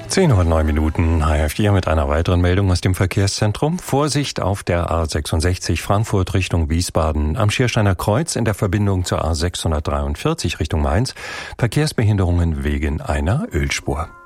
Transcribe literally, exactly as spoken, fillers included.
zehn Uhr neun Minuten, H F vier mit einer weiteren Meldung aus dem Verkehrszentrum. Vorsicht auf der A sechsundsechzig Frankfurt Richtung Wiesbaden. Am Schiersteiner Kreuz in der Verbindung zur A sechshundertdreiundvierzig Richtung Mainz. Verkehrsbehinderungen wegen einer Ölspur.